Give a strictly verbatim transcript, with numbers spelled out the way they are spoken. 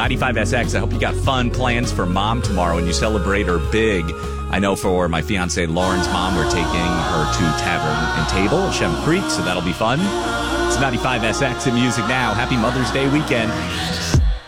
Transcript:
ninety-five S X. I hope you got fun plans for Mom tomorrow and you celebrate her big. I know for my fiance Lauren's mom, we're taking her to Tavern and Table at Shem Creek, so that'll be fun. It's ninety-five S X in music now. Happy Mother's Day weekend.